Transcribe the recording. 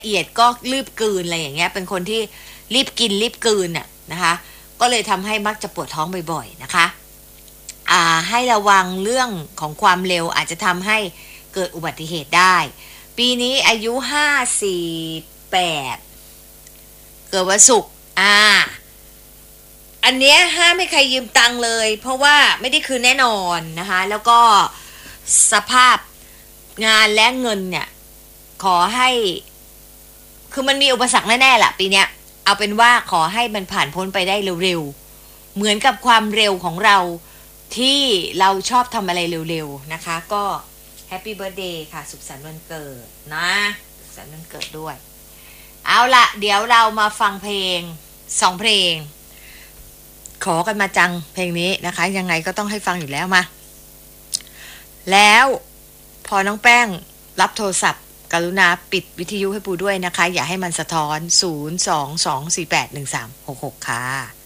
ละเอียดก็รีบกลืนอะไรอย่างเงี้ยเป็นคนที่รีบกินรีบกลืนน่ะนะคะก็เลยทำให้มักจะปวดท้องบ่อยๆนะคะให้ระวังเรื่องของความเร็วอาจจะทำให้เกิดอุบัติเหตุได้ปีนี้อายุ548เกิดวันศุกร์อันเนี้ยห้ามให้ใครยืมตังค์เลยเพราะว่าไม่ได้คืนแน่นอนนะคะแล้วก็สภาพงานและเงินเนี่ยขอให้คือมันมีอุปสรรคแน่ๆล่ะปีเนี้ยเอาเป็นว่าขอให้มันผ่านพ้นไปได้เร็วๆเหมือนกับความเร็วของเราที่เราชอบทำอะไรเร็วๆนะคะก็แฮปปี้เบิร์ธเดย์ค่ะสุขสันต์วันเกิดนะสุขสันต์วันเกิดด้วยเอาละเดี๋ยวเรามาฟังเพลง2เพลงขอกันมาจังเพลงนี้นะคะยังไงก็ต้องให้ฟังอยู่แล้วมาแล้วพอน้องแป้งรับโทรศัพท์กรุณาปิดวิทยุให้ปูด้วยนะคะอย่าให้มันสะท้อน022481366ค่ะ